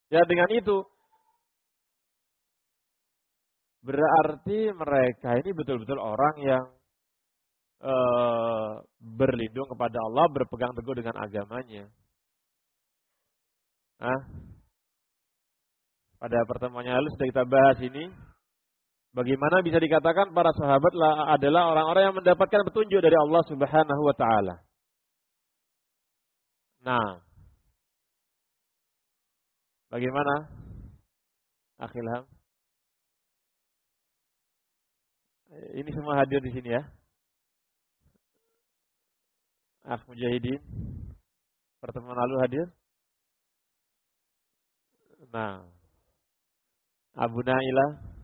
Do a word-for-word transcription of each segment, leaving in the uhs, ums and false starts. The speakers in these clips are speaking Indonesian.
Ya dengan itu berarti mereka ini betul-betul orang yang uh, berlindung kepada Allah, berpegang teguh dengan agamanya. Nah, pada pertemuan yang lalu sudah kita bahas ini, bagaimana bisa dikatakan para sahabat adalah orang-orang yang mendapatkan petunjuk dari Allah Subhanahu wa taala. Nah, bagaimana? Akhilham. Ini semua hadir di sini ya. Akh Mujahidin. Pertemuan lalu hadir. Nah, Abu Naila.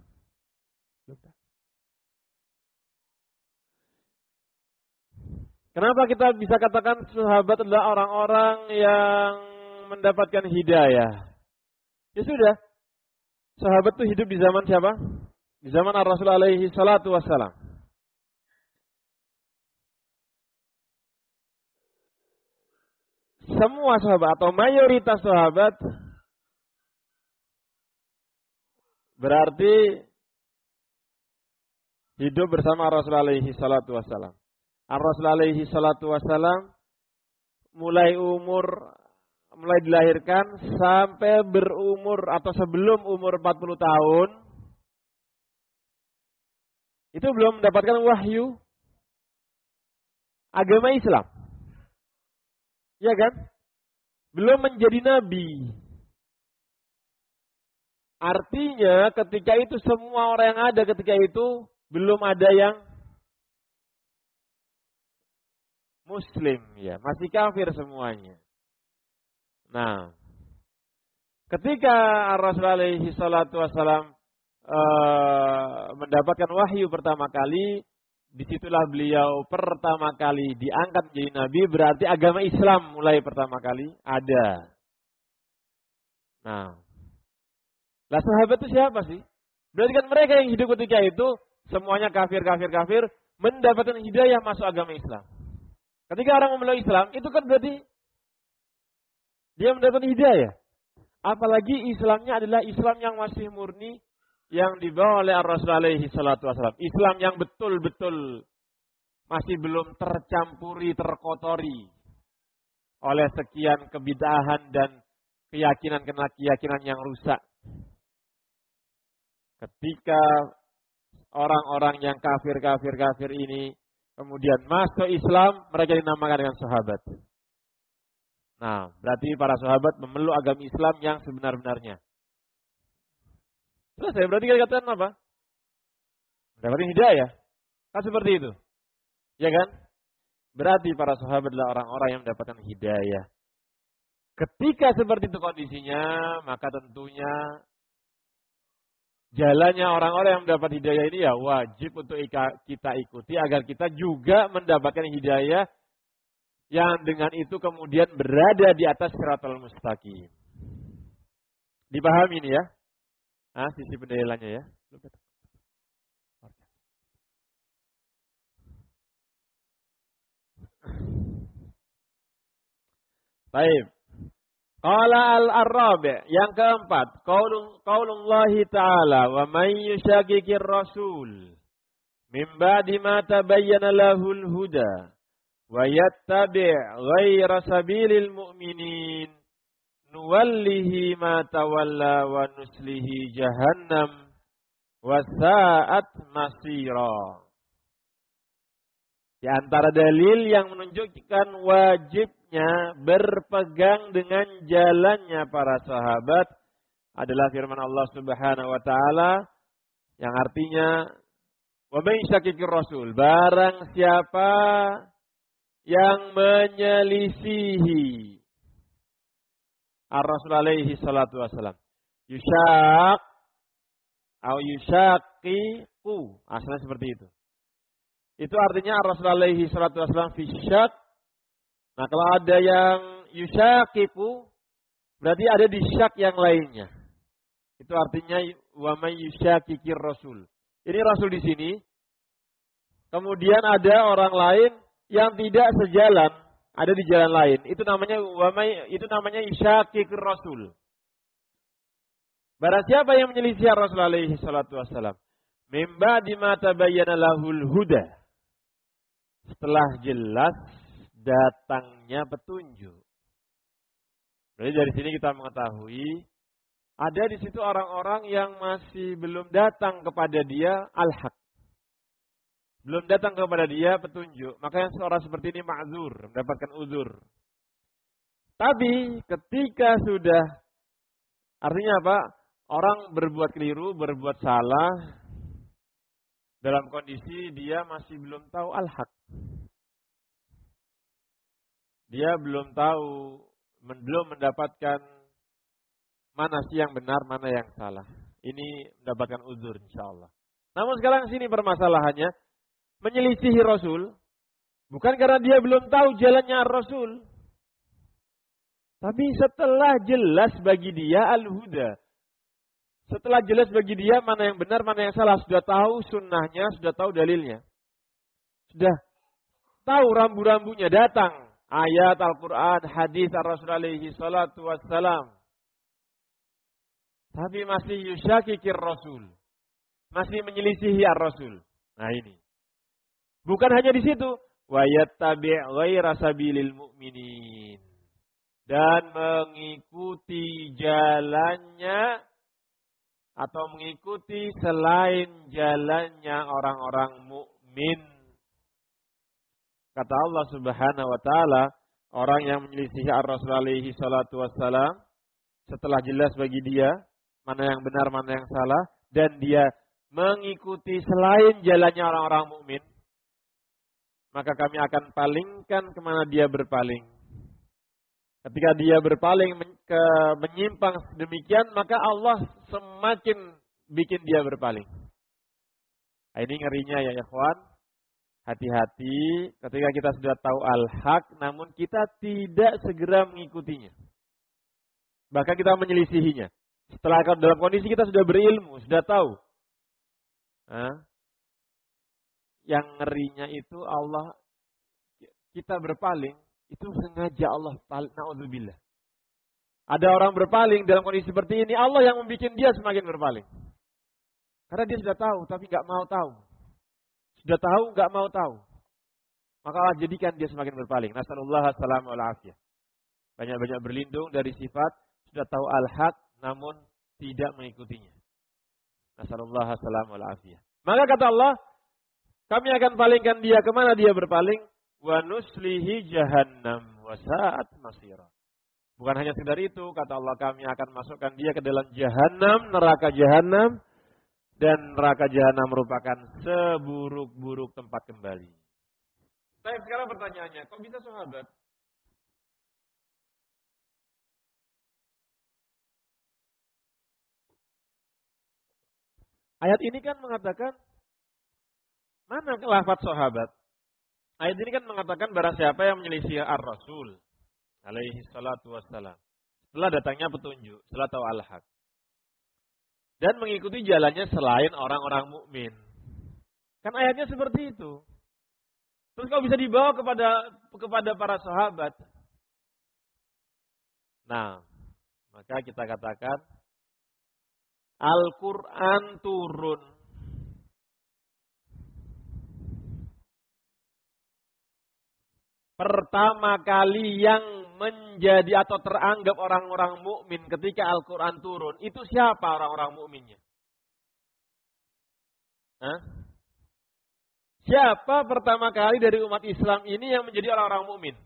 Kenapa kita bisa katakan sahabat adalah orang-orang yang mendapatkan hidayah? Ya sudah, sahabat itu hidup di zaman siapa? Di zaman Ar-Rasul alaihi salatu wassalam. Semua sahabat atau mayoritas sahabat berarti hidup bersama Ar-Rasul alaihi salatu wassalam. Ar-Rasul alaihi salatu wassalam mulai umur mulai dilahirkan sampai berumur atau sebelum umur empat puluh tahun itu belum mendapatkan wahyu agama Islam. Ya kan? Belum menjadi nabi. Artinya ketika itu semua orang yang ada ketika itu belum ada yang Muslim, ya, masih kafir semuanya. Nah, ketika Rasul alaihi salatu wassalam uh, mendapatkan wahyu pertama kali, disitulah beliau pertama kali diangkat menjadi nabi, berarti agama Islam mulai pertama kali ada. Nah, lah sahabat itu siapa sih? Berarti kan mereka yang hidup ketika itu semuanya kafir, kafir, kafir, mendapatkan hidayah masuk agama Islam. Ketika orang memeluk Islam, itu kan berarti dia mendapatkan hidayah. Apalagi Islamnya adalah Islam yang masih murni, yang dibawa oleh Ar-Rasul alaihi salatu wassalam. Islam yang betul-betul masih belum tercampuri, terkotori oleh sekian kebid'ahan dan keyakinan-keyakinan yang rusak. Ketika orang-orang yang kafir-kafir-kafir ini kemudian masuk Islam, mereka dinamakan dengan sahabat. Nah, berarti para sahabat memeluk agama Islam yang sebenar-benarnya. Terus saya berarti katakan apa? Mendapatkan hidayah. Kan seperti itu. Ya kan? Berarti para sahabat adalah orang-orang yang mendapatkan hidayah. Ketika seperti itu kondisinya, maka tentunya jalannya orang-orang yang mendapat hidayah ini ya wajib untuk kita ikuti agar kita juga mendapatkan hidayah yang dengan itu kemudian berada di atas siratal mustaqim. Dipahami ini ya? Ah, sisi pendalilannya ya. Baik. Qala al-Arabi, yang keempat, qaulun qaulullahi ta'ala wa may yushaqiqir rasul min ba'di ma tabayyana lahul huda wa yattabi' ghayra sabilil mu'minin nuwallihi ma tawalla wa nuslihi jahannam wa sa'at masira. Di antara dalil yang menunjukkan wajibnya berpegang dengan jalannya para sahabat adalah firman Allah Subhanahu wa taala yang artinya wa may yushaqiqir rasul, barang siapa yang menyelisihi Ar-Rasul alaihi salatu wassalam. Yushaq atau yushaqiqu, asalnya seperti itu. Itu artinya Ar-Rasul alaihi salatu wassalam fi syak. Nah, kalau ada yang yushaqiqu, berarti ada di syak yang lainnya. Itu artinya wa may yushaqiqir rasul. Ini rasul di sini. Kemudian ada orang lain yang tidak sejalan, ada di jalan lain. Itu namanya wa may, itu namanya yushaqiqir rasul. Barang siapa yang menyelisih Rasulullah alaihi salatu wassalam, mim ba'di ma tabayyana lahul huda, setelah jelas datangnya petunjuk. Jadi dari sini kita mengetahui ada di situ orang-orang yang masih belum datang kepada dia al-haq. Belum datang kepada dia petunjuk. Makanya seorang seperti ini ma'zur, mendapatkan uzur. Tapi ketika sudah, artinya apa? Orang berbuat keliru, berbuat salah, dalam kondisi dia masih belum tahu al-haq. Dia belum tahu, belum mendapatkan mana sih yang benar, mana yang salah. Ini mendapatkan uzur insyaallah. Namun sekarang sini permasalahannya, menyelisihi Rasul, bukan karena dia belum tahu jalannya Rasul. Tapi setelah jelas bagi dia al-huda. Setelah jelas bagi dia mana yang benar, mana yang salah. Sudah tahu sunnahnya, sudah tahu dalilnya. Sudah tahu rambu-rambunya, datang. Ayat Al-Quran, hadis Ar-Rasul alaihi salatu wassalam. Tapi masih yusyakikir Rasul. Masih menyelisihi Ar-Rasul. Nah ini. Bukan hanya di situ. Wa yattabi' ghaira sabilil mu'minin. Dan mengikuti jalannya atau mengikuti selain jalannya orang-orang mukmin. Kata Allah Subhanahu wa taala, orang yang menyelisihi Ar-Rasul alaihi salatu wassalam setelah jelas bagi dia mana yang benar, mana yang salah, dan dia mengikuti selain jalannya orang-orang mukmin, maka kami akan palingkan kemana dia berpaling. Ketika dia berpaling ke menyimpang demikian, maka Allah semakin bikin dia berpaling. Nah, ini ngerinya ya ikhwan. Hati-hati ketika kita sudah tahu al-haq, namun kita tidak segera mengikutinya. Bahkan kita menyelisihinya. Setelah dalam kondisi kita sudah berilmu, sudah tahu. Nah, yang ngerinya itu Allah, kita berpaling, itu sengaja Allah, na'udzubillah. Ada orang berpaling dalam kondisi seperti ini, Allah yang membuat dia semakin berpaling. Karena dia sudah tahu, tapi nggak mau tahu. Sudah tahu, nggak mau tahu. Maka Allah jadikan dia semakin berpaling. Nasallallahu alaihi wasallam. Banyak-banyak berlindung dari sifat, sudah tahu al-haq, namun tidak mengikutinya. Nasallallahu alaihi wasallam. Maka kata Allah, kami akan palingkan dia kemana dia berpaling. Wa nuslihi jahannam wa sa'at masira. Bukan hanya sekedar itu, kata Allah, kami akan masukkan dia ke dalam jahannam, neraka jahannam, dan neraka jahannam merupakan seburuk-buruk tempat kembali. Tapi sekarang pertanyaannya, kok bisa sahabat? Ayat ini kan mengatakan, mana lafaz sahabat? Ayat ini kan mengatakan barang siapa yang menyelisih ar-Rasul alaihi salatu wassalam setelah datangnya petunjuk, setelah tahu al-haq, dan mengikuti jalannya selain orang-orang mukmin. Kan ayatnya seperti itu. Terus kalau bisa dibawa kepada kepada para sahabat. Nah, maka kita katakan Al-Quran turun pertama kali yang menjadi atau teranggap orang-orang mukmin ketika Al-Quran turun, itu siapa orang-orang mukminnya? Hah? Siapa pertama kali dari umat Islam ini yang menjadi orang-orang mukmin?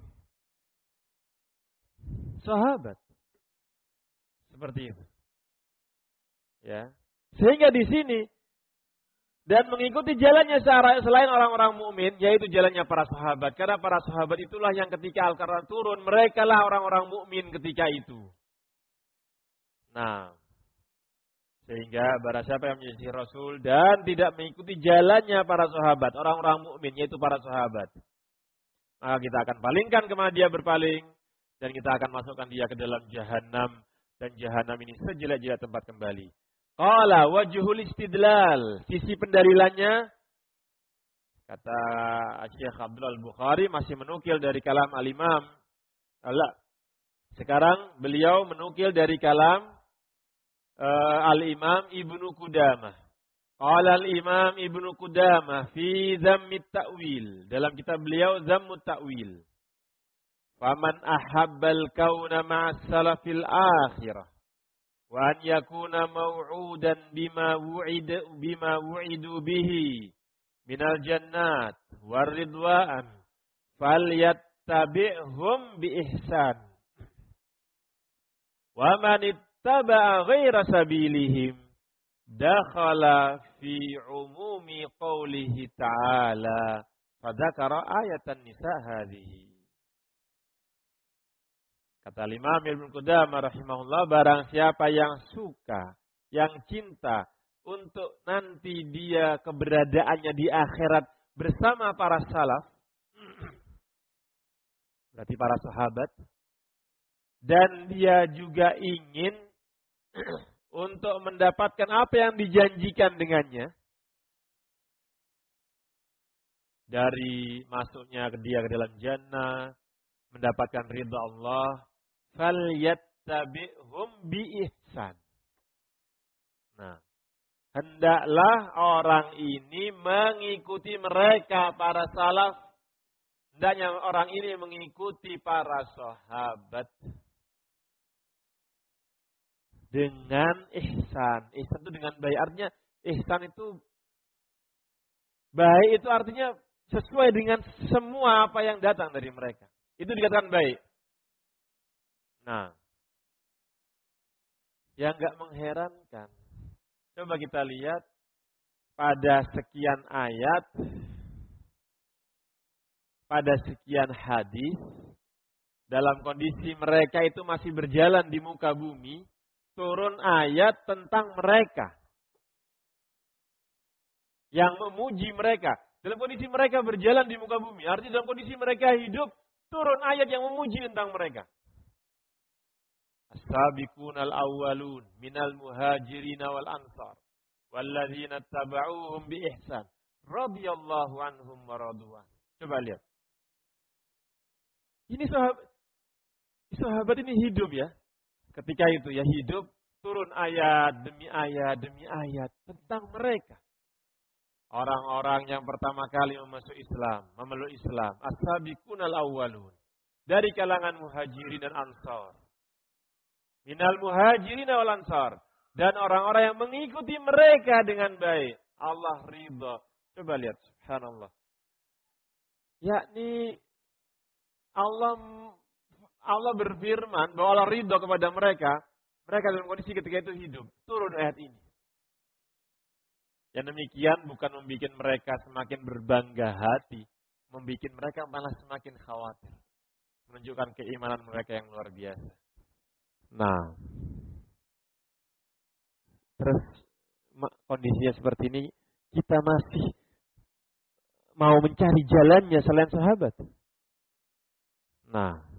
Sahabat. Seperti itu. Ya. Sehingga di sini dan mengikuti jalannya selain orang-orang mukmin, yaitu jalannya para sahabat. Karena para sahabat itulah yang ketika Al-Quran turun, mereka lah orang-orang mukmin ketika itu. Nah, sehingga barang siapa yang menyelisih Rasul dan tidak mengikuti jalannya para sahabat, orang-orang mukmin, yaitu para sahabat, maka kita akan palingkan kemana dia berpaling, dan kita akan masukkan dia ke dalam jahanam, dan jahanam ini sejelek-jelek tempat kembali. Qala wajhul istidlal, sisi pendalilannya, kata Syekh Abdul Bukhari masih menukil dari kalam al-Imam. Allah. Sekarang beliau menukil dari kalam uh, Al-Imam Ibnu Qudamah. Qala Al-Imam Ibnu Qudamah fi Dhammit Ta'wil. Dalam kitab beliau Dhammut Ta'wil. Faman ahabbal kauna ma'as salafil akhirah. Wa an yakuna maw'udan bima wu'ida bima wu'idu bihi minal jannat war ridwan falyattabi'hum bi ihsan. Wa man ittaba'a ghaira sabilihim dakhala fi umumi qawlihi ta'ala. Fadzakara ayatan nisa hadhihi. Kata Imam Ibnu Qudamah rahimahullah, barang siapa yang suka, yang cinta untuk nanti dia keberadaannya di akhirat bersama para salaf, berarti para sahabat, dan dia juga ingin untuk mendapatkan apa yang dijanjikan dengannya, dari masuknya dia ke dalam jannah, mendapatkan ridha Allah, falyattabi'hum bi ihsan. Nah, hendaklah orang ini mengikuti mereka para salaf. Hendaknya orang ini mengikuti para sahabat dengan ihsan. Ihsan itu dengan baik. Artinya ihsan itu baik, itu artinya sesuai dengan semua apa yang datang dari mereka. Itu dikatakan baik. Nah, yang enggak mengherankan, coba kita lihat pada sekian ayat, pada sekian hadis, dalam kondisi mereka itu masih berjalan di muka bumi, turun ayat tentang mereka yang memuji mereka. Dalam kondisi mereka berjalan di muka bumi, artinya dalam kondisi mereka hidup, turun ayat yang memuji tentang mereka. As-sabiqunal awwalun minal muhajirin wal ansar walladzina tabauhum bi ihsan radhiyallahu anhum wa radwan. Coba lihat. Ini sahabat, sahabat ini hidup ya. Ketika itu ya hidup, turun ayat demi ayat demi ayat tentang mereka. Orang-orang yang pertama kali masuk Islam, memeluk Islam, as-sabiqunal awwalun, dari kalangan muhajirin dan ansar. Minal muhajirin wal ansar, dan orang-orang yang mengikuti mereka dengan baik. Allah ridha. Coba lihat, subhanallah. Yakni Allah Allah berfirman bahwa Allah ridha kepada mereka. Mereka dalam kondisi ketika itu hidup. Turun ayat ini. Yang demikian bukan membuat mereka semakin berbangga hati, membuat mereka malah semakin khawatir. Menunjukkan keimanan mereka yang luar biasa. Nah, terus kondisinya seperti ini, kita masih mau mencari jalannya selain sahabat. Nah,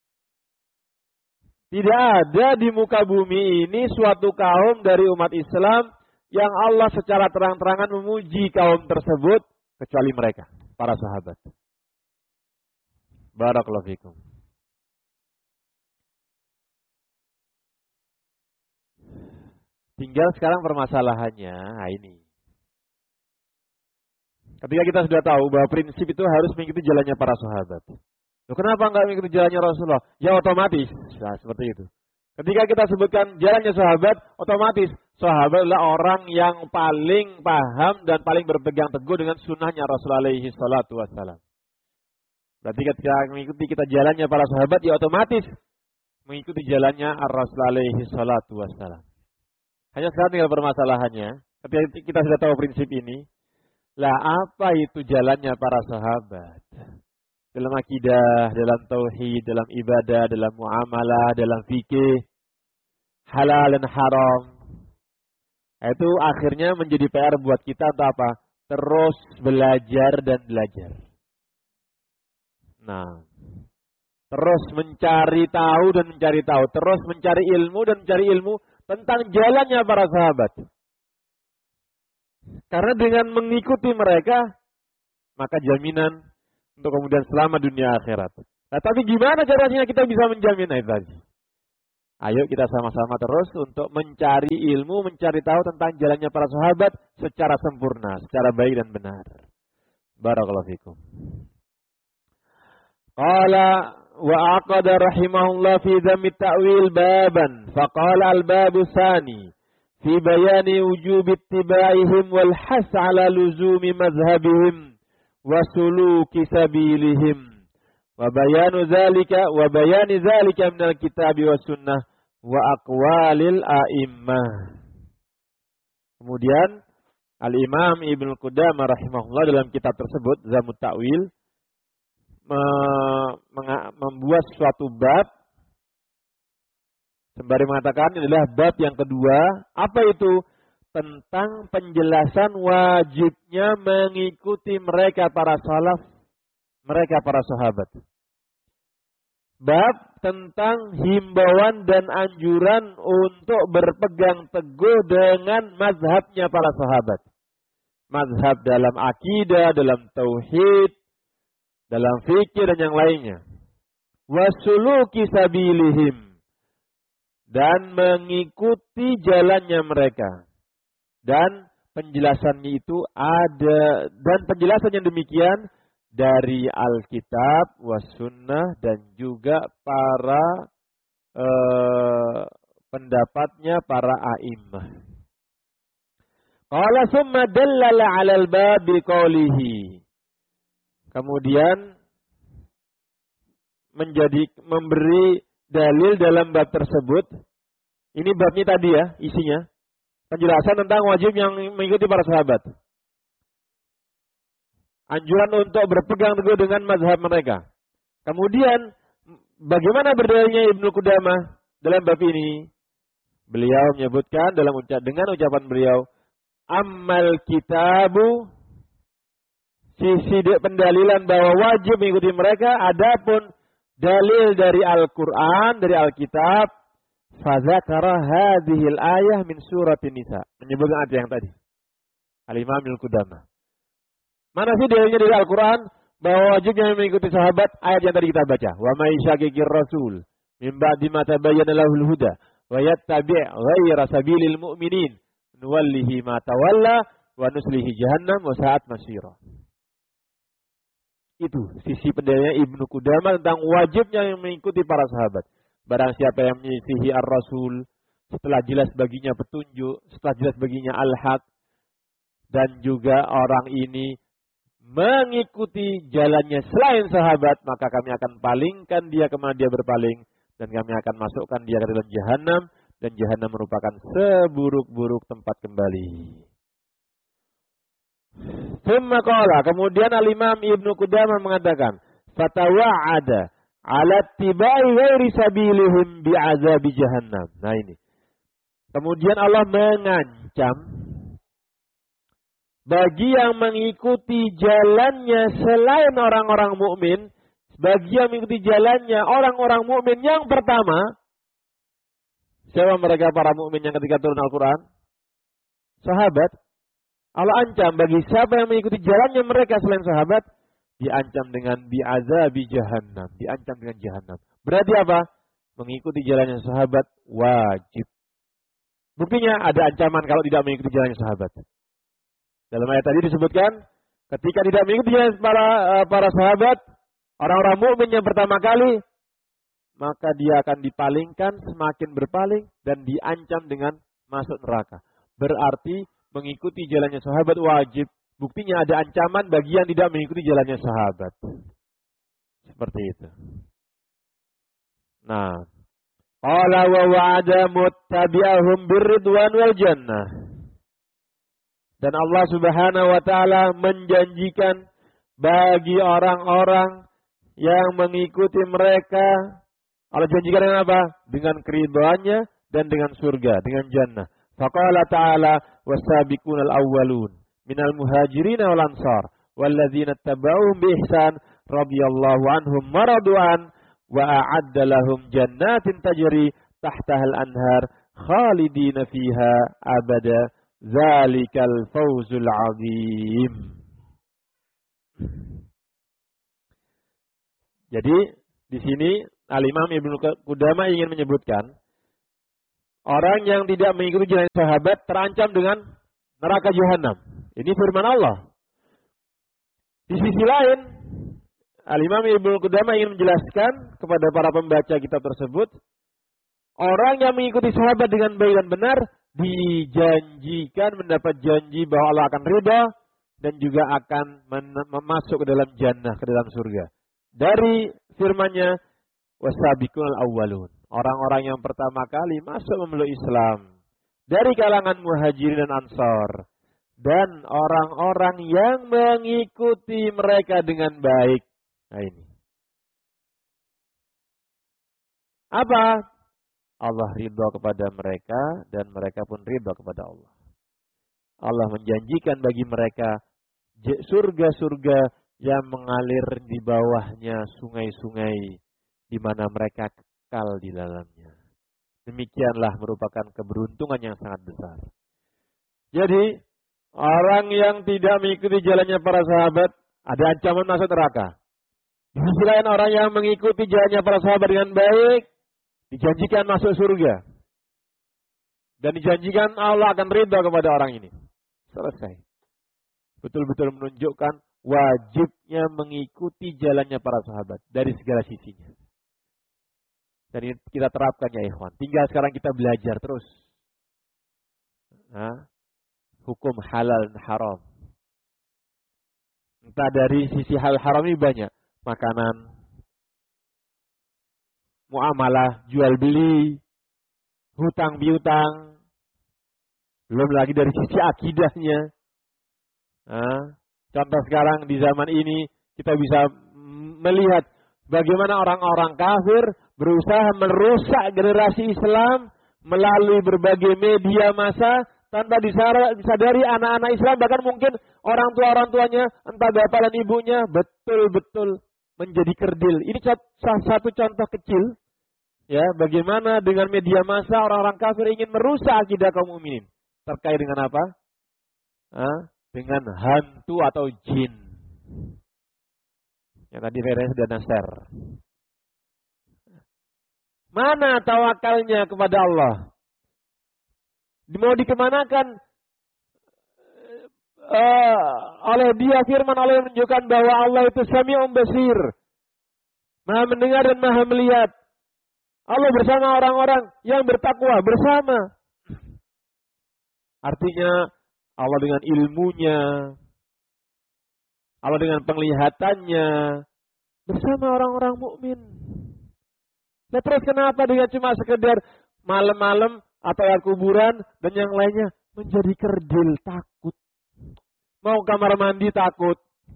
tidak ada di muka bumi ini suatu kaum dari umat Islam yang Allah secara terang-terangan memuji kaum tersebut kecuali mereka, para sahabat. Barakallahu fikum. Tinggal sekarang permasalahannya, nah ini. Ketika kita sudah tahu bahwa prinsip itu harus mengikuti jalannya para sahabat. Loh, kenapa enggak mengikuti jalannya Rasulullah? Ya otomatis. Nah, seperti itu. Ketika kita sebutkan jalannya sahabat, otomatis sahabat adalah orang yang paling paham dan paling berpegang teguh dengan sunnahnya Rasulullah alaihi salatu wassalam. Berarti ketika mengikuti kita jalannya para sahabat, ya otomatis mengikuti jalannya Rasulullah alaihi salatu wassalam. Hanya sekarang tinggal permasalahannya, ketika kita sudah tahu prinsip ini, lah apa itu jalannya para sahabat? Dalam akidah, dalam tauhid, dalam ibadah, dalam muamalah, dalam fikih, halal dan haram. Itu akhirnya menjadi P R buat kita untuk apa? Terus belajar dan belajar. Nah, terus mencari tahu dan mencari tahu, terus mencari ilmu dan mencari ilmu tentang jalannya para sahabat. Karena dengan mengikuti mereka, maka jaminan untuk kemudian selamat dunia akhirat. Nah, tapi gimana caranya kita bisa menjamin itu tadi? Ayo kita sama-sama terus untuk mencari ilmu, mencari tahu tentang jalannya para sahabat secara sempurna, secara baik dan benar. Barakallahu fikum. Qala wa aqada rahimahullah fi dhammi ta'wil baban. Faqala al-babu tsani fi bayani wujub ittiba'ihim wal has 'ala luzumi madhhabihim wa suluki sabilihim. Wa bayanu dzalika wa bayani dzalika minal kitabi was sunnah wa aqwalil a'immah. Kemudian Al-Imam Ibnu Qudamah rahimahullah dalam kitab tersebut Zamut Ta'wil membuat suatu bab sembari mengatakan ini adalah bab yang kedua. Apa itu? Tentang penjelasan wajibnya mengikuti mereka para salaf, mereka para sahabat. Bab tentang himbauan dan anjuran untuk berpegang teguh dengan mazhabnya para sahabat. Mazhab dalam akidah, dalam tauhid, dalam fikir dan yang lainnya. Wasuluki sabilihim. Dan mengikuti jalannya mereka. Dan penjelasannya itu ada, dan penjelasan yang demikian dari Alkitab, was sunnah dan juga para eh, pendapatnya para a'immah. Qala summa dallala 'alal bab biqaulihi. Kemudian menjadi memberi dalil dalam bab tersebut. Ini babnya tadi ya, isinya. Penjelasan tentang wajib yang mengikuti para sahabat. Anjuran untuk berpegang teguh dengan mazhab mereka. Kemudian bagaimana berdalilnya Ibnu Qudamah dalam bab ini? Beliau menyebutkan dalam ucap dengan ucapan beliau, ammal kitabu, sisi pendalilan bahwa wajib mengikuti mereka, adapun dalil dari Al-Qur'an, dari Alkitab, fadzakara hadhil ayah min suratin Nisa. Menyebutkan ayat yang tadi. Al-Imam Ibnu Qudamah. Mana sih dalilnya dari Al-Quran bahwa wajibnya mengikuti sahabat? Ayat yang tadi kita baca. Wa may syaqiqir rasul min ba'di ma tabayyana lahul huda wa yattabi' ghayra sabilil mu'minin nuwallihi ma tawalla wa nuslihi jahannam wa sa'at masira. Itu sisi pendalilnya Ibnu Qudamah tentang wajibnya yang mengikuti para sahabat. Barang siapa yang menyisihi ar-rasul setelah jelas baginya petunjuk, setelah jelas baginya al-haq, dan juga orang ini mengikuti jalannya selain sahabat, maka kami akan palingkan dia kemana dia berpaling, dan kami akan masukkan dia ke dalam jahanam, dan jahanam merupakan seburuk-buruk tempat kembali. Thumma qala, kemudian Al-Imam Ibnu Qudamah mengatakan, fatawa'ada ala tibai ghairi sabilihim bi'azabi jahannam. Nah ini. Kemudian Allah mengancam bagi yang mengikuti jalannya selain orang-orang mukmin, bagi yang mengikuti jalannya orang-orang mukmin yang pertama, siapa mereka para mukmin yang ketika turun Al-Quran? Sahabat. Allah ancam bagi siapa yang mengikuti jalannya mereka selain sahabat, diancam dengan bi'azabi jahannam, diancam dengan jahannam. Berarti apa? Mengikuti jalannya sahabat wajib. Buktinya ada ancaman kalau tidak mengikuti jalannya sahabat. Dalam ayat tadi disebutkan, ketika tidak mengikuti jalan para para sahabat, orang-orang mukmin yang pertama kali, maka dia akan dipalingkan, semakin berpaling dan diancam dengan masuk neraka. Berarti mengikuti jalannya sahabat wajib. Buktinya ada ancaman bagi yang tidak mengikuti jalannya sahabat. Seperti itu. Nah, qala wa wa'ada muttabi'ahum birridwan wal jannah. Dan Allah Subhanahu wa taala menjanjikan bagi orang-orang yang mengikuti mereka, Allah janjikan dengan apa? Dengan keridhaannya dan dengan surga, dengan jannah. Faqala ta'ala was-sabiqunal awwalun minal muhajirin wal ansar walladzina tabauhum bi ihsan radhiyallahu anhum maradu'an wa a'adda lahum jannatin tajri tahtahal anhar khalidina fiha abada. Zalikal fawzul azim. Jadi di sini Al-Imam Ibnu Qudamah ingin menyebutkan Orang yang tidak mengikuti jalan sahabat terancam dengan neraka jahanam. Ini firman Allah. Di sisi lain, Al-Imam Ibnu Qudamah ingin menjelaskan kepada para pembaca kitab tersebut, orang yang mengikuti sahabat dengan baik dan benar dijanjikan mendapat janji bahwa Allah akan ridha dan juga akan masuk ke dalam jannah, ke dalam surga. Dari firman-Nya, wasabiqunal awwalun. Orang-orang yang pertama kali masuk memeluk Islam dari kalangan muhajirin dan ansar, dan orang-orang yang mengikuti mereka dengan baik. Nah ini. Apa? Allah ridha kepada mereka dan mereka pun ridha kepada Allah. Allah menjanjikan bagi mereka surga-surga yang mengalir di bawahnya sungai-sungai di mana mereka kekal di dalamnya. Demikianlah merupakan keberuntungan yang sangat besar. Jadi, orang yang tidak mengikuti jalannya para sahabat ada ancaman masuk neraka. Di sisi lain, orang yang mengikuti jalannya para sahabat dengan baik dijanjikan masuk surga. Dan dijanjikan Allah akan ridha kepada orang ini. Selesai. Betul-betul menunjukkan wajibnya mengikuti jalannya para sahabat dari segala sisinya. Dan ini kita terapkan ya ikhwan. Tinggal sekarang kita belajar terus. Nah, hukum halal dan haram. Entah dari sisi hal haram ini banyak. Makanan, muamalah, jual beli, hutang piutang. Belum lagi dari sisi akidahnya. Nah, contoh sekarang di zaman ini kita bisa melihat bagaimana orang-orang kafir berusaha merusak generasi Islam melalui berbagai media massa tanpa disadari anak-anak Islam, bahkan mungkin orang tua-orang tuanya, entah bapak dan ibunya, betul-betul menjadi kerdil. Ini salah satu contoh kecil, ya, bagaimana dengan media massa orang-orang kafir ingin merusak akidah kaum mukminin. Terkait dengan apa? Hah? Dengan hantu atau jin. Yang tadi saya sudah nasar. Mana tawakalnya kepada Allah? Mau dikemanakan? Uh, oleh dia firman Allah yang menunjukkan bahwa Allah itu Sami'un Basir. Maha mendengar dan maha melihat. Allah bersama orang-orang yang bertakwa bersama. Artinya Allah dengan ilmunya, Allah dengan penglihatannya bersama orang-orang mukmin. Nah, terus kenapa dengan cuma sekedar malam-malam atau air kuburan dan yang lainnya menjadi kerdil, takut. Mau kamar mandi takut.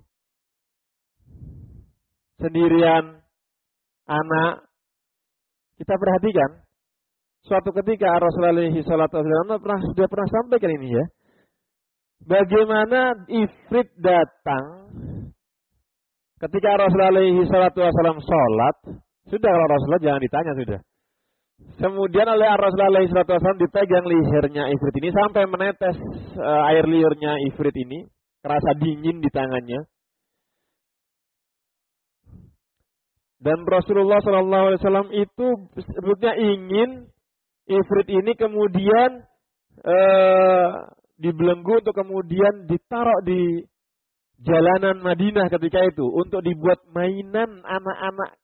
Sendirian, anak. Kita perhatikan. Suatu ketika Rasulullah shallallahu alaihi wasallam pernah, sudah pernah sampaikan ini ya. Bagaimana ifrit datang ketika Rasulullah shallallahu alaihi wasallam sholat. Sudah kalau Rasulullah jangan ditanya sudah. Kemudian oleh Rasulullah shallallahu alaihi wasallam dipegang lehernya ifrit ini sampai menetes uh, air liurnya ifrit ini, kerasa dingin di tangannya. Dan Rasulullah shallallahu alaihi wasallam itu sebetulnya ingin ifrit ini kemudian uh, dibelenggu untuk kemudian ditaruh di jalanan Madinah ketika itu untuk dibuat mainan anak-anak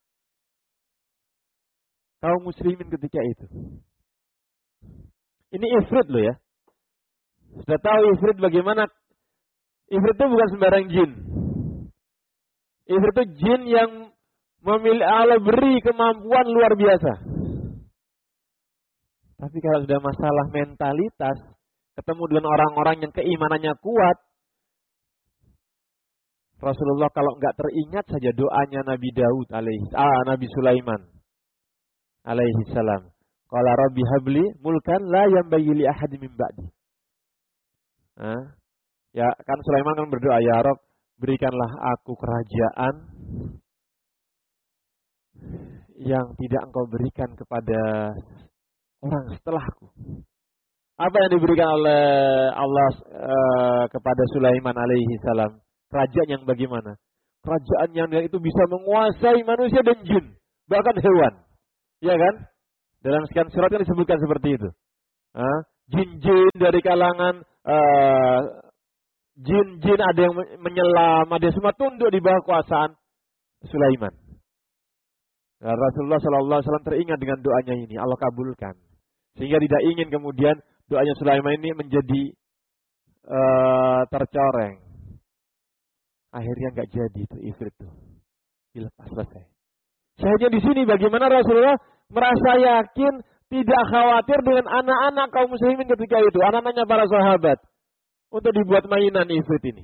kaum muslimin ketika itu. Ini ifrit loh ya. Sudah tahu ifrit bagaimana? Ifrit itu bukan sembarang jin. Ifrit itu jin yang memiliki Allah beri kemampuan luar biasa. Tapi kalau sudah masalah mentalitas, ketemu dengan orang-orang yang keimanannya kuat, Rasulullah kalau nggak teringat saja doanya Nabi Daud alaihi, ah Nabi Sulaiman alaihi salam. Qala rabbi habli mulkan la yanbaghi li ahadin min ba'di. Nah, ya kan Sulaiman kan berdoa, ya Rabb, berikanlah aku kerajaan yang tidak engkau berikan kepada orang setelahku. Apa yang diberikan oleh Allah uh, kepada Sulaiman alaihi salam? Kerajaan yang bagaimana? Kerajaan yang itu bisa menguasai manusia dan jin, bahkan hewan. Ya kan? Dalam sekian surat kan disebutkan seperti itu. Hah? Jin-jin dari kalangan uh, jin-jin, ada yang menyelam, ada yang semua tunduk di bawah kuasaan Sulaiman. Nah, Rasulullah shallallahu alaihi wasallam teringat dengan doanya ini, Allah kabulkan. Sehingga tidak ingin kemudian doanya Sulaiman ini menjadi uh, tercoreng. Akhirnya nggak jadi itu ifrit itu, dilepas selesai. Saya di sini bagaimana Rasulullah merasa yakin, tidak khawatir dengan anak-anak kaum muslimin ketika itu, anak-anaknya para sahabat, untuk dibuat mainan ifrit ini.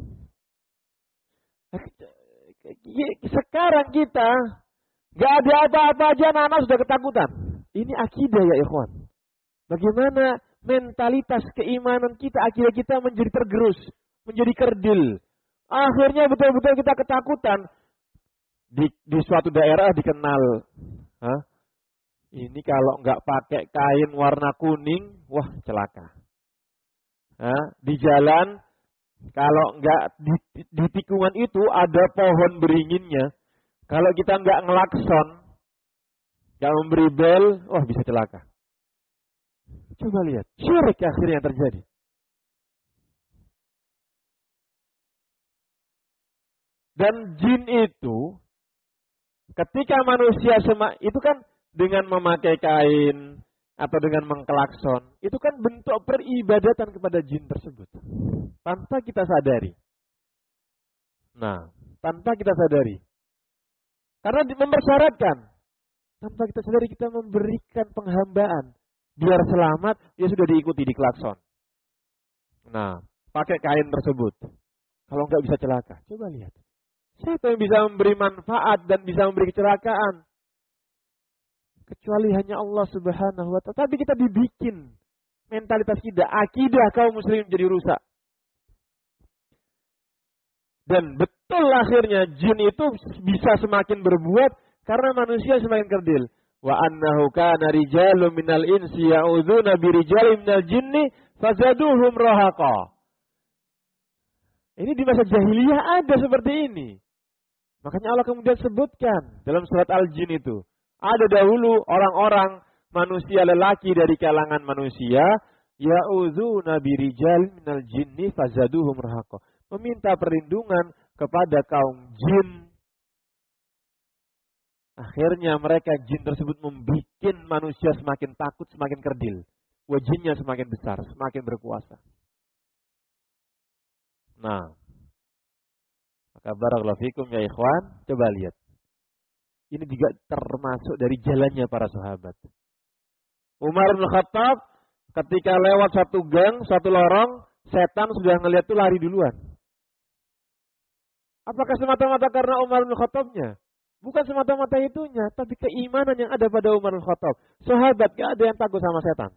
Sekarang kita nggak ada apa-apa aja, anak-anak sudah ketakutan. Ini akidah ya ikhwan. Bagaimana mentalitas keimanan kita, akidah kita menjadi tergerus, menjadi kerdil. Akhirnya betul-betul kita ketakutan. Di, di suatu daerah dikenal, hah? Ini kalau nggak pakai kain warna kuning, wah celaka. Hah? Di jalan, kalau nggak di, di tikungan itu ada pohon beringinnya, kalau kita nggak ngelakson, nggak memberi bel, wah bisa celaka. Coba lihat, syirik akhirnya yang terjadi. Dan jin itu, ketika manusia semak, itu kan dengan memakai kain atau dengan mengkelakson, itu kan bentuk peribadatan kepada jin tersebut. Tanpa kita sadari. Nah, tanpa kita sadari. Karena mempersyaratkan. Tanpa kita sadari kita memberikan penghambaan. Biar selamat, ya sudah diikuti di klakson. Nah, pakai kain tersebut. Kalau nggak bisa celaka, coba lihat. Siapa yang bisa memberi manfaat dan bisa memberi kecelakaan? Kecuali hanya Allah Subhanahu wa Ta'ala. Tapi kita dibikin mentalitas kita, akidah kaum muslimin jadi rusak. Dan betul akhirnya jin itu bisa semakin berbuat karena manusia semakin kerdil. Wa annahu kana rijalun minal insi ya'udzuna birijalin minal jinni fazaduhum rahaqa. Ini di masa jahiliyah ada seperti ini. Makanya Allah kemudian sebutkan dalam surat Al-Jin itu. Ada dahulu orang-orang manusia lelaki dari kalangan manusia. Ya'udzuna birijalin minal jinni fazaduhum rahaqa. Meminta perlindungan kepada kaum jin. Akhirnya mereka jin tersebut membuat manusia semakin takut, semakin kerdil. Wajinnya semakin besar, semakin berkuasa. Nah, maka barakallahu fikum ya ikhwan, coba lihat. Ini juga termasuk dari jalannya para sahabat. Umar bin Khattab ketika lewat satu gang, satu lorong, setan sudah ngelihat tuh lari duluan. Apakah semata-mata karena Umar bin Khattabnya? Bukan semata-mata itunya, tapi keimanan yang ada pada Umar bin Khattab. Sahabat gak ada yang takut sama setan.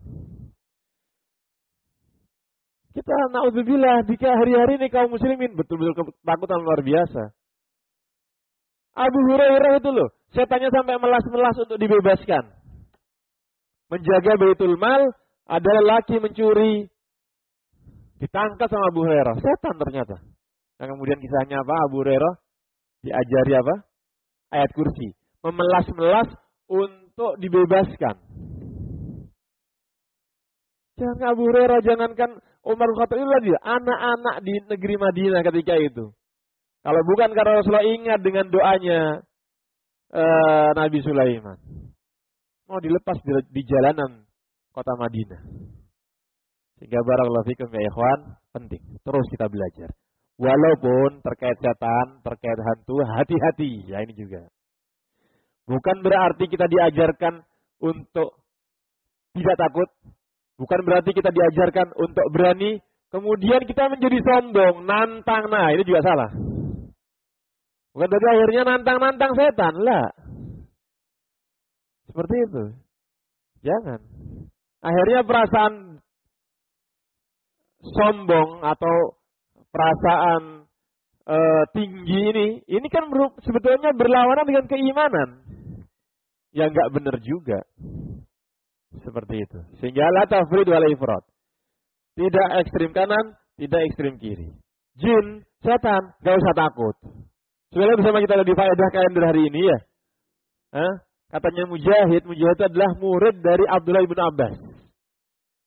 Kita na'udzubillah, jika hari-hari ini kaum muslimin betul-betul ketakutan luar biasa. Abu Hurairah itu loh, setannya sampai melas-melas untuk dibebaskan. Menjaga Baitul Mal, ada lelaki mencuri. Ditangkap sama Abu Hurairah, setan ternyata. Nah kemudian kisahnya apa? Abu Hurairah diajari apa? Ayat kursi. Memelas-melas untuk dibebaskan. Jangan Abu Hurairah, jangankan Umar bin Khattab, itu dia anak-anak di negeri Madinah ketika itu. Kalau bukan karena Rasulullah ingat dengan doanya uh, Nabi Sulaiman, mau dilepas di, di jalanan kota Madinah. Sehingga barakallahu fikum ya ikhwan, penting terus kita belajar. Walaupun terkait setan, terkait hantu, hati-hati. Ya ini juga. Bukan berarti kita diajarkan untuk tidak takut. Bukan berarti kita diajarkan untuk berani. Kemudian kita menjadi sombong, nantang. Nah ini juga salah. Bukan berarti akhirnya nantang-nantang setan. Lah. Seperti itu. Jangan. Akhirnya perasaan sombong atau perasaan e, tinggi ini, ini kan ber, sebetulnya berlawanan dengan keimanan. Ya enggak benar juga. Seperti itu. Sehingga la tafrid wala ifrat. Tidak ekstrim kanan, tidak ekstrim kiri. Jin, setan, enggak usah takut. Sebenarnya bersama kita di faedah kalender hari ini ya. Hah? Katanya Mujahid, Mujahid adalah murid dari Abdullah bin Abbas.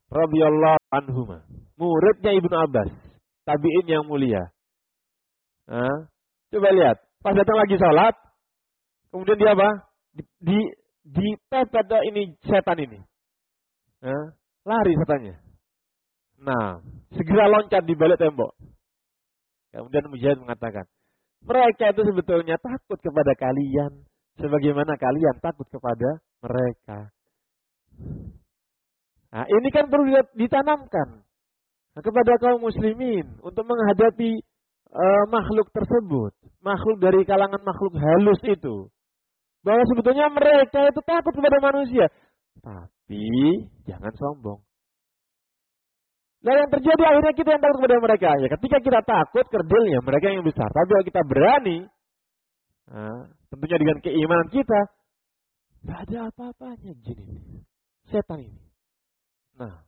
radhiyallahu anhuma, muridnya Ibnu Abbas, tabi'in yang mulia. Nah, coba lihat, pas datang lagi sholat, kemudian dia apa? Di, di, dipepet ini setan ini. Nah, lari setannya. Nah, segera loncat di balik tembok. Kemudian Mujahid mengatakan, mereka itu sebetulnya takut kepada kalian, sebagaimana kalian takut kepada mereka. Nah, ini kan perlu ditanamkan nah, kepada kaum muslimin untuk menghadapi uh, makhluk tersebut, makhluk dari kalangan makhluk halus itu, bahwa sebetulnya mereka itu takut kepada manusia, tapi jangan sombong. Nah, yang terjadi akhirnya kita yang takut kepada mereka. Ya, ketika kita takut, kerdilnya mereka yang besar. Tapi kalau kita berani, nah, tentunya dengan keimanan kita, nggak ada apa-apanya jin ini, setan ini. Nah,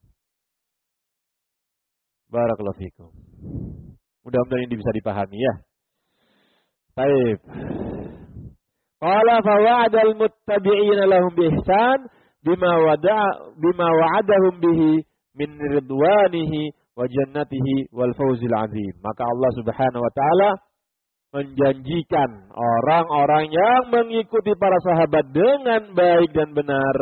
barakallahu fikum. Mudah-mudahan ini bisa dipahami ya. Baik. Qala fa wa'adal muttabi'ina lahum bi ihsan bima wada'a bima wa'adahum bihi min ridwanihi wa jannatihi wal fawzil azim. Maka Allah Subhanahu wa taala menjanjikan orang-orang yang mengikuti para sahabat dengan baik dan benar.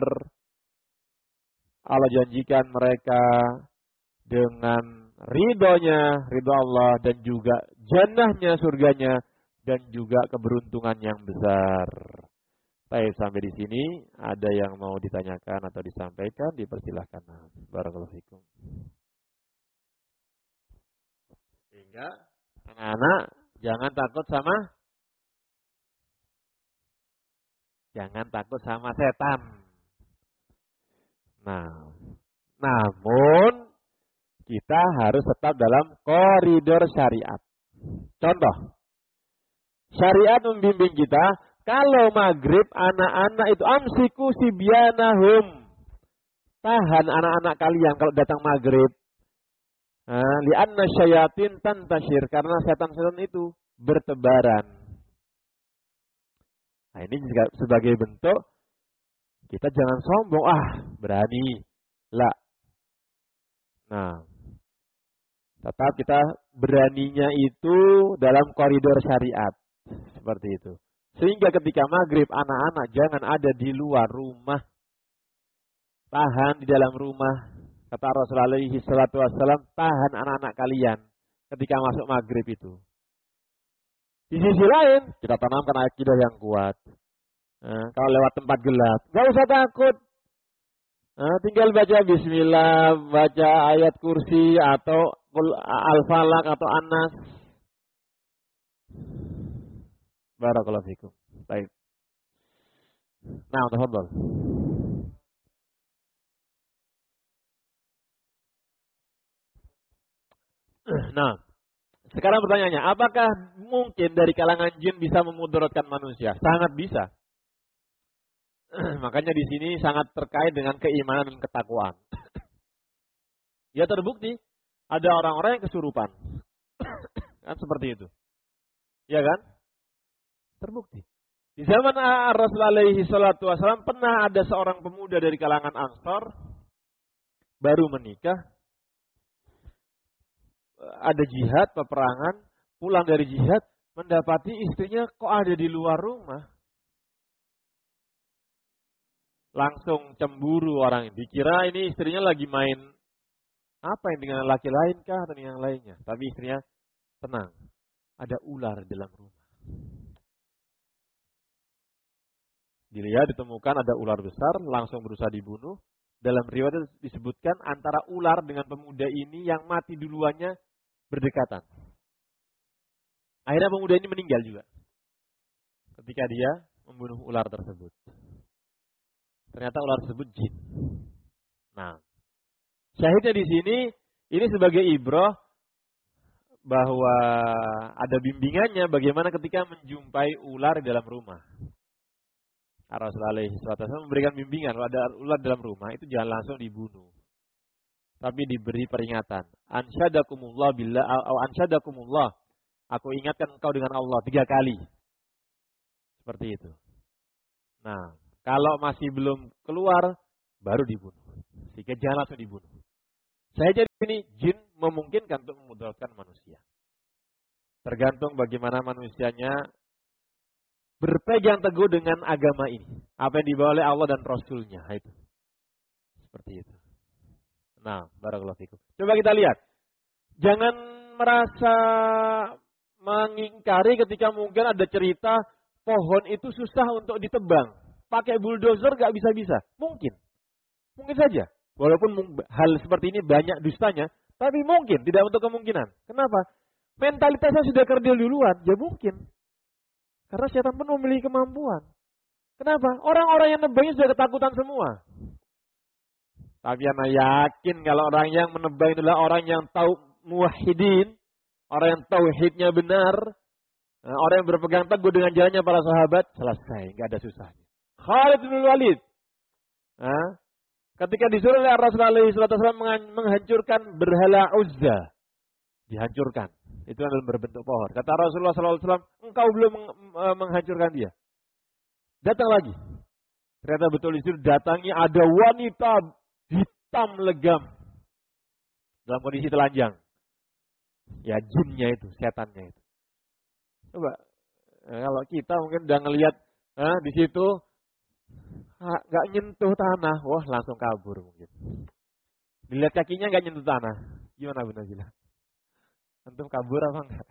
Allah janjikan mereka dengan ridhonya, ridho Allah, dan juga jannahnya, surganya, dan juga keberuntungan yang besar. Baik, sampai di sini ada yang mau ditanyakan atau disampaikan, dipersilahkan. Barakallahu fikum. Sehingga anak-anak jangan takut sama jangan takut sama setan. Nah, namun kita harus tetap dalam koridor syariat. Contoh, syariat membimbing kita, kalau maghrib anak-anak itu amsiku sibyanahum. Tahan anak-anak kalian kalau datang maghrib. Nah, li'anna syayatin tantashir, karena setan-setan itu bertebaran. Nah, ini juga sebagai bentuk kita jangan sombong, ah berani, lah. Nah, tetap kita beraninya itu dalam koridor syariat. Seperti itu. Sehingga ketika maghrib anak-anak jangan ada di luar rumah. Tahan di dalam rumah. Kata Rasulullah alaihi salatu wassalam, tahan anak-anak kalian ketika masuk maghrib itu. Di sisi lain, kita tanamkan akidah yang kuat. Nah, kalau lewat tempat gelap, gak usah takut. Nah, tinggal baca bismillah, baca ayat kursi atau al-falak atau an-nas. Barakallahu fikum. Baik. Nah, tafadhol. Nah, sekarang pertanyaannya, apakah mungkin dari kalangan jin bisa memudaratkan manusia? Sangat bisa. Makanya di sini sangat terkait dengan keimanan dan ketakwaan. Ya terbukti ada orang-orang yang kesurupan. Kan seperti itu. Ya kan? Terbukti. Di zaman Rasulullah alaihi salatu wasallam pernah ada seorang pemuda dari kalangan Ansar baru menikah. Ada jihad, peperangan, pulang dari jihad mendapati istrinya kok ada di luar rumah. Langsung cemburu orang ini. Dikira ini istrinya lagi main apa yang dengan laki lain kah atau yang lainnya. Tapi istrinya tenang. Ada ular di dalam rumah. Dilihat ditemukan ada ular besar, langsung berusaha dibunuh. Dalam riwayat disebutkan antara ular dengan pemuda ini yang mati duluannya berdekatan. Akhirnya pemuda ini meninggal juga. Ketika dia membunuh ular tersebut. Ternyata ular tersebut jin. Nah, syahidnya di sini ini sebagai ibrah bahwa ada bimbingannya bagaimana ketika menjumpai ular di dalam rumah. Rasulullah alaihi wasallam memberikan bimbingan kalau ada ular dalam rumah itu jangan langsung dibunuh. Tapi diberi peringatan. Ansyadakumullah billah au ansyadakumullah. Aku ingatkan engkau dengan Allah tiga kali. Seperti itu. Nah, kalau masih belum keluar, baru dibunuh. Sehingga jangan langsung dibunuh. Saya jadi ini jin memungkinkan untuk memudaratkan manusia. Tergantung bagaimana manusianya berpegang teguh dengan agama ini. Apa yang dibawa oleh Allah dan Rasulnya. Itu. Seperti itu. Nah, barakallahu fikum. Coba kita lihat. Jangan merasa mengingkari ketika mungkin ada cerita pohon itu susah untuk ditebang. Pakai bulldozer gak bisa-bisa. Mungkin. Mungkin saja. Walaupun hal seperti ini banyak dustanya. Tapi mungkin. Tidak untuk kemungkinan. Kenapa? Mentalitasnya sudah kerdil duluan. Ya mungkin. Karena setan pun memiliki kemampuan. Kenapa? Orang-orang yang nebangnya sudah ketakutan semua. Tapi anak yakin kalau orang yang menebang adalah orang yang tahu muwahhidin. Orang yang tauhidnya benar. Orang yang berpegang teguh dengan jalannya para sahabat. Selesai. Nggak ada susahnya. Khalid bin Walid. Nah, ketika disuruh oleh Rasulullah shallallahu alaihi wasallam menghancurkan berhala Uzza. Dihancurkan. Itu adalah berbentuk pohon. Kata Rasulullah shallallahu alaihi wasallam, engkau belum menghancurkan dia. Datang lagi. Ternyata betul itu datangi ada wanita hitam legam. Dalam kondisi telanjang. Ya jinnya itu, setannya itu. Coba. Nah, kalau kita mungkin udah ngelihat nah, di situ nggak nyentuh tanah. Wah langsung kabur mungkin. Dilihat kakinya nggak nyentuh tanah. Gimana Bu Nazila? Antum kabur apa enggak?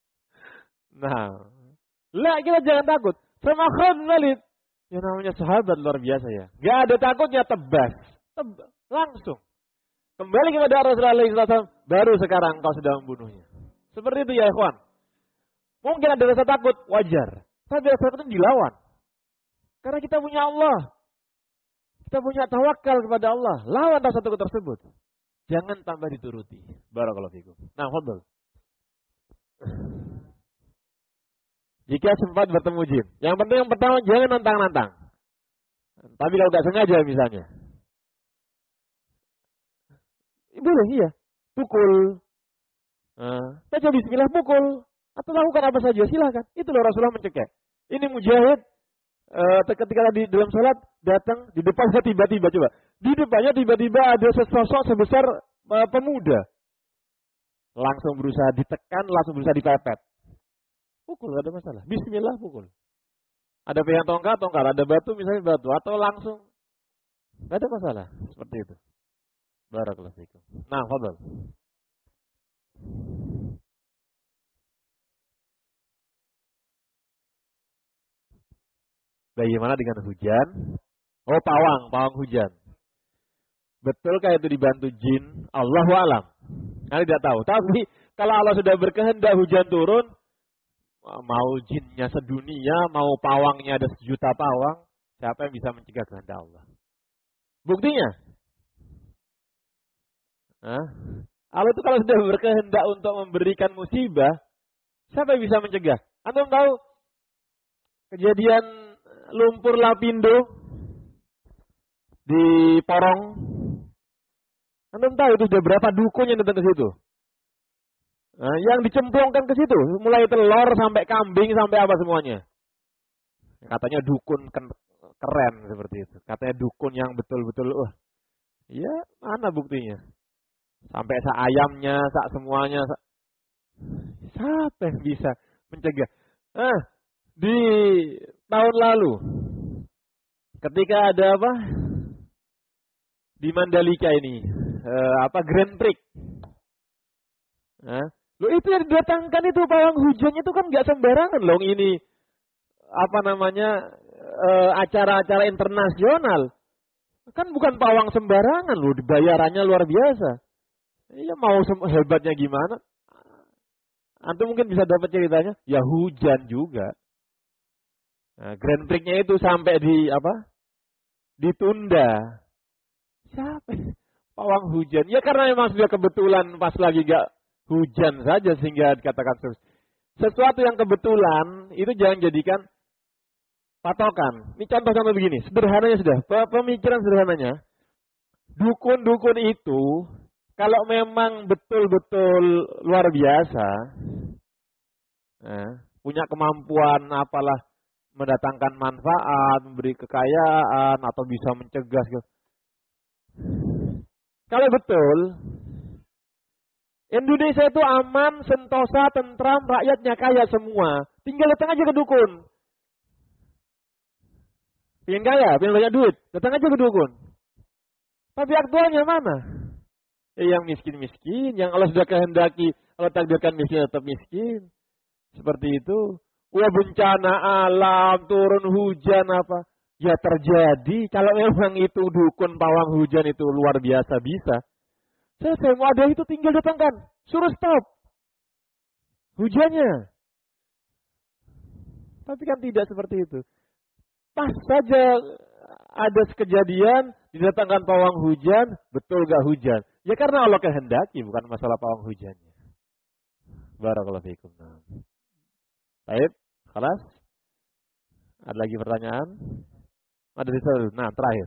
Nah, lah kita jangan takut. Sama Khalid bin Walid. Ya namanya sahabat luar biasa ya. Gak ada takutnya tebas. Tebas. Langsung. Kembali kepada Rasulullah shallallahu alaihi wasallam. Baru sekarang kau sudah membunuhnya. Seperti itu ya ikhwan. Mungkin ada rasa takut. Wajar. Tapi rasa takut itu dilawan. Karena kita punya Allah. Kita punya tawakal kepada Allah. Lawan rasa takut tersebut. Jangan tambah dituruti. Barakallahu fikum. Nah, fadhal. Jika sempat bertemu jin. Yang penting yang pertama jangan nantang-nantang. Tapi kalau tidak sengaja misalnya. Boleh iya. Pukul. Nah, baca bismillah pukul. Atau lakukan apa saja silakan. Itu loh Rasulullah mencegah. Ini mujahid. Uh, ketika di dalam sholat datang di depannya tiba-tiba coba. Di depannya tiba-tiba ada sesosok sebesar uh, pemuda. Langsung berusaha ditekan, langsung berusaha dipepet. Pukul, gak ada masalah. Bismillah pukul. Ada pegang tongkat, tongkat. Ada batu, misalnya batu. Atau langsung. Gak ada masalah. Seperti itu. Barakallahu fikum. Nah, fadhal. Bagaimana dengan hujan? Oh, pawang. Pawang hujan. Betulkah itu dibantu jin? Allahu a'lam. Kalian tidak tahu. Tapi kalau Allah sudah berkehendak hujan turun, mau jinnya sedunia, mau pawangnya ada sejuta pawang, siapa yang bisa mencegah kehendak Allah? Buktinya, nah, Allah itu kalau sudah berkehendak untuk memberikan musibah, siapa yang bisa mencegah? Antum tahu kejadian lumpur lapindo di Porong? Antum tahu itu sudah berapa dukun yang datang ke situ? Nah, yang dicemplungkan ke situ, mulai telur sampai kambing sampai apa semuanya. Katanya dukun keren seperti itu. Katanya dukun yang betul-betul, wah, iya mana buktinya? Sampai sak ayamnya, sak semuanya. Sak... Siapa yang bisa mencegah? Nah, di tahun lalu, ketika ada apa? Di Mandalika ini, eh, apa Grand Prix. Nah, loh itu yang didatangkan itu pawang hujannya itu kan nggak sembarangan loh ini apa namanya eh, acara-acara internasional kan bukan pawang sembarangan loh dibayarannya luar biasa. Iya mau hebatnya gimana? Antum mungkin bisa dapat ceritanya. Ya hujan juga. Nah, Grand Prix-nya itu sampai di apa? Ditunda. Siapa? Pawang hujan. Ya karena memang sudah kebetulan pas lagi gak hujan saja sehingga dikatakan sesuatu yang kebetulan itu jangan jadikan patokan. Ini contoh-contoh begini, sederhananya sudah, pemikiran sederhananya. Dukun-dukun itu kalau memang betul-betul luar biasa, nah, punya kemampuan apalah mendatangkan manfaat, memberi kekayaan atau bisa mencegah. Kalau betul, Indonesia itu aman, sentosa, tentram, rakyatnya kaya semua. Tinggal datang aja ke dukun. Pengen kaya, pengen banyak duit, datang aja ke dukun. Tapi aktualnya mana? Eh, yang miskin-miskin, yang Allah sudah kehendaki, Allah takdirkan miskin tetap miskin. Seperti itu. Wah, bencana alam, turun hujan apa. Ya terjadi, kalau memang itu dukun pawang hujan itu luar biasa bisa. Saya, saya mau ada itu tinggal datangkan, suruh stop hujannya. Tapi kan tidak seperti itu. Pas saja ada kejadian, didatangkan pawang hujan, betul gak hujan? Ya karena Allah kehendaki, bukan masalah pawang hujannya. Barakallahu fiikum. Baik, kelas. Ada lagi pertanyaan? Ada di sana. Nah, terakhir.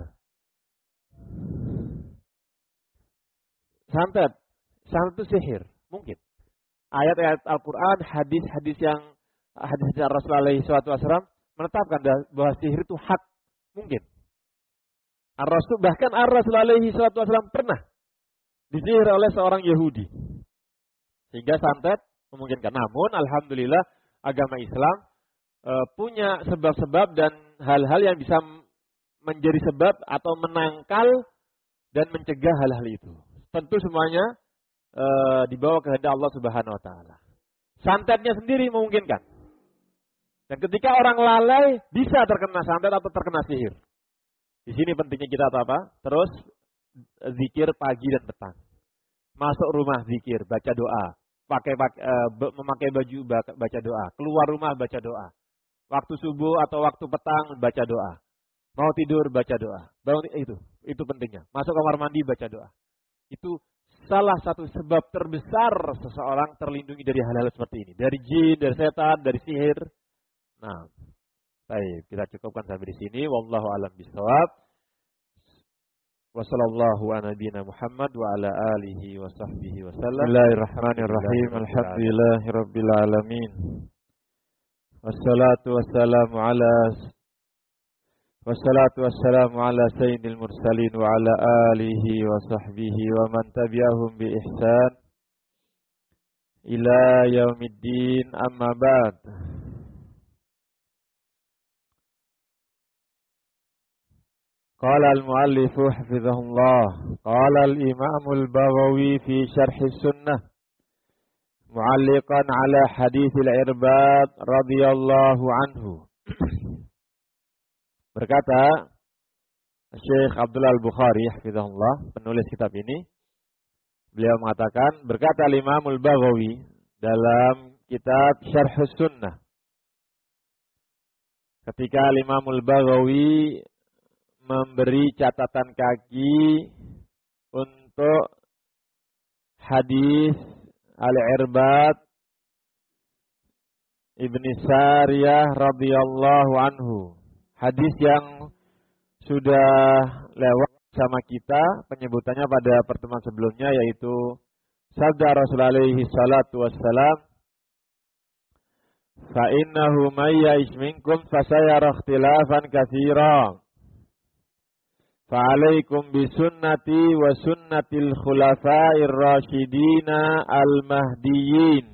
Santet. Santet itu sihir. Mungkin. Ayat-ayat Al-Quran, hadis-hadis yang hadis Rasulullah alaihi wasallam menetapkan bahwa sihir itu hak. Mungkin. Ar-Rasul, bahkan Ar-Rasulullah alaihi wasallam pernah disihir oleh seorang Yahudi. Sehingga santet memungkinkan. Namun, alhamdulillah, agama Islam e, punya sebab-sebab dan hal-hal yang bisa menjadi sebab atau menangkal dan mencegah hal-hal itu. Tentu semuanya e, dibawa kehendak Allah Subhanahu wa taala. Santetnya sendiri memungkinkan. Dan ketika orang lalai bisa terkena santet atau terkena sihir. Di sini pentingnya kita apa? Terus zikir pagi dan petang. Masuk rumah zikir, baca doa, pakai, pakai e, memakai baju baca doa, keluar rumah baca doa. Waktu subuh atau waktu petang baca doa. Mau tidur baca doa. Bangun itu, itu pentingnya. Masuk kamar mandi baca doa. Itu salah satu sebab terbesar seseorang terlindungi dari hal-hal seperti ini. Dari jin, dari setan, dari sihir. Nah, baik, kita cukupkan sampai di sini. Wallahu a'lam bishawab. Wassallallahu ala nabiyina Muhammad wa ala alihi wa sahbihi wa sallam. Bismillahirrahmanirrahim. Alhamdulillahirabbil alamin. Wassalatu wassalamu ala Wassalatu wassalamu ala sayyidil mursalin wa ala alihi wa sahbihi wa man tabi'ahum bi ihsan ila yaumiddin, amma ba'd. Qala al-muallifu hafizahullah, qala al-imam al-Baghawi fi syarh sunnah mu'alliqan ala hadits al-Irbad radhiyallahu anhu. Berkata Syekh Abdullah Al-Bukhari hafizahullah, penulis kitab ini, beliau mengatakan, berkata Imam Al-Baghawi dalam kitab Syarh Sunnah, ketika Imam Al-Baghawi memberi catatan kaki untuk hadis Al-Irbad Ibni Sariyah radhiyallahu anhu. Hadis yang sudah lewat sama kita penyebutannya pada pertemuan sebelumnya, yaitu sabda Rasulullah alaihi salatu wassalam, fa innahu may ya'ish minkum fasayara ikhtilafan katsiran fa 'alaikum bi sunnati wa sunnatil khulafa'ir rasyidin al-mahdiyyin.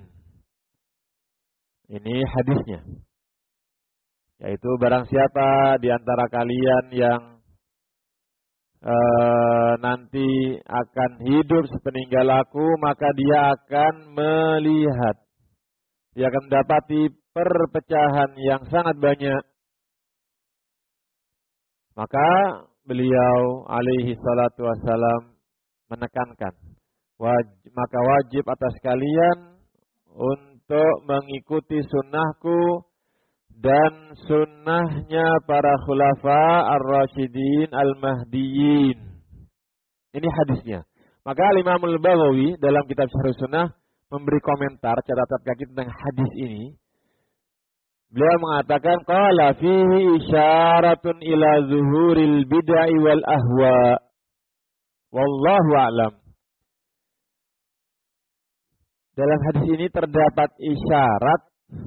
Ini hadisnya. Yaitu barang siapa di antara kalian yang e, nanti akan hidup sepeninggal aku, maka dia akan melihat, dia akan mendapati perpecahan yang sangat banyak. Maka beliau alaihi salatu wassalam menekankan, wajib, maka wajib atas kalian untuk mengikuti sunnahku dan sunnahnya para khulafa ar-rasyidin al-mahdiyyin. Ini hadisnya. Maka Imam Al-Baghawi dalam kitab Syarh Sunnah memberi komentar catatan kaki tentang hadis ini. Beliau mengatakan, qala fihi isyaratun ila zuhuril bid'ah wal ahwa. Wallahu a'lam. Dalam hadis ini terdapat isyarat